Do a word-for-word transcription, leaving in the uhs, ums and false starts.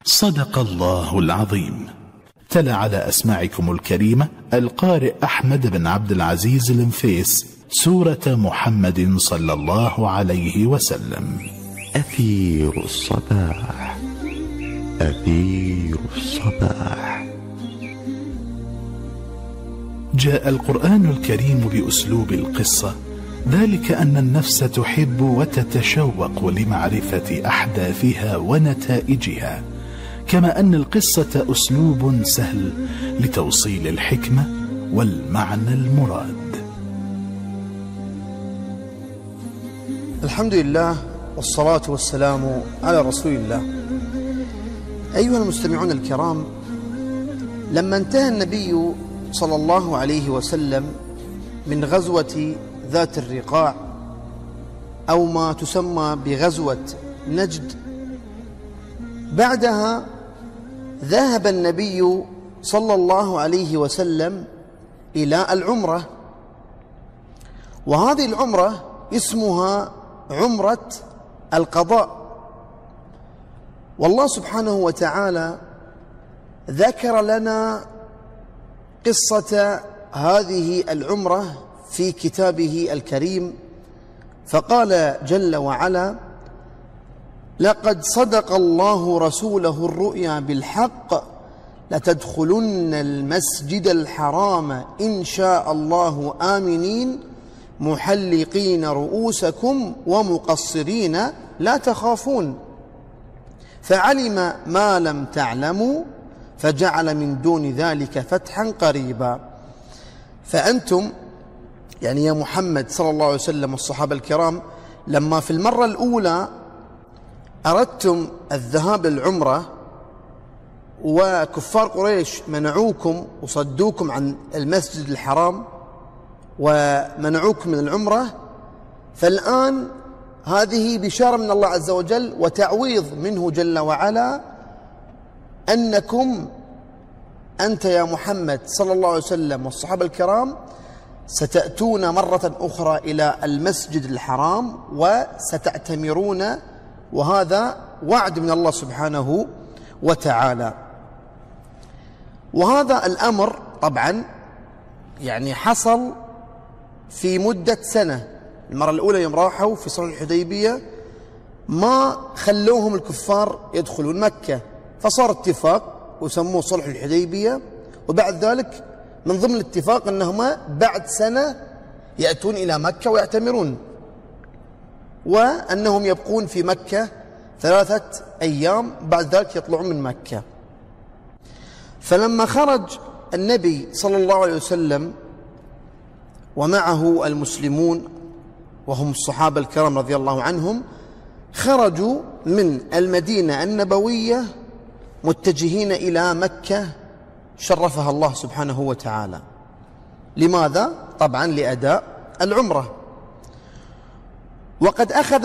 صدق الله العظيم. تلا على أسماعكم الكريمة القارئ أحمد بن عبد العزيز المفيس سورة محمد صلى الله عليه وسلم. أثير الصباح، أثير الصباح. جاء القرآن الكريم بأسلوب القصة، ذلك أن النفس تحب وتتشوق لمعرفة أحداثها ونتائجها، كما أن القصة أسلوب سهل لتوصيل الحكمة والمعنى المراد. الحمد لله والصلاة والسلام على رسول الله. أيها المستمعون الكرام، لما انتهى النبي صلى الله عليه وسلم من غزوة ذات الرقاع أو ما تسمى بغزوة نجد، بعدها ذهب النبي صلى الله عليه وسلم إلى العمرة، وهذه العمرة اسمها عمرة القضاء. والله سبحانه وتعالى ذكر لنا قصة هذه العمرة في كتابه الكريم، فقال جل وعلا: لقد صدق الله رسوله الرؤيا بالحق لتدخلن المسجد الحرام إن شاء الله آمنين محلقين رؤوسكم ومقصرين لا تخافون فعلم ما لم تعلموا فجعل من دون ذلك فتحا قريبا. فأنتم يعني يا محمد صلى الله عليه وسلم والصحابة الكرام، لما في المرة الأولى أردتم الذهاب للعمرة وكفار قريش منعوكم وصدوكم عن المسجد الحرام ومنعوكم من العمرة، فالآن هذه بشارة من الله عز وجل وتعويض منه جل وعلا أنكم أنت يا محمد صلى الله عليه وسلم والصحابة الكرام ستأتون مرة أخرى إلى المسجد الحرام وستعتمرون، وهذا وعد من الله سبحانه وتعالى. وهذا الأمر طبعا يعني حصل في مدة سنة. المرة الأولى يوم راحوا في صلح الحديبية ما خلوهم الكفار يدخلون مكة، فصار اتفاق وسموه صلح الحديبية، وبعد ذلك من ضمن الاتفاق أنهما بعد سنة يأتون إلى مكة ويعتمرون، وأنهم يبقون في مكة ثلاثة أيام بعد ذلك يطلعون من مكة. فلما خرج النبي صلى الله عليه وسلم ومعه المسلمون وهم الصحابة الكرام رضي الله عنهم، خرجوا من المدينة النبوية متجهين إلى مكة شرفها الله سبحانه وتعالى. لماذا؟ طبعا لأداء العمرة. وقد أخذ